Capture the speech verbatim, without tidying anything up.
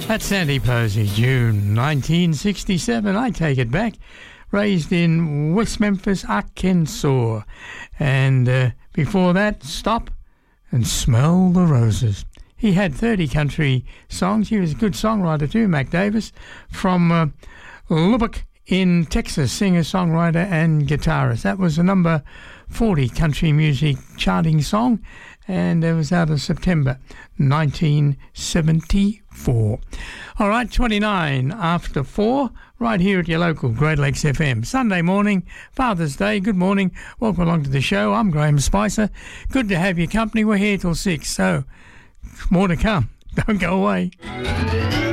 That's Sandy Posey, June nineteen sixty-seven. I take it back. Raised in West Memphis, Arkansas. And uh, before that, Stop and Smell the Roses. He had thirty country songs. He was a good songwriter too, Mac Davis, from uh, Lubbock in Texas, singer, songwriter and guitarist. That was a number forty country music charting song, and it was out of September nineteen seventy-four. All right, twenty-nine after four, right here at your local Great Lakes F M. Sunday morning, Father's Day. Good morning. Welcome along to the show. I'm Graham Spicer. Good to have your company. We're here till six, so more to come. Don't go away.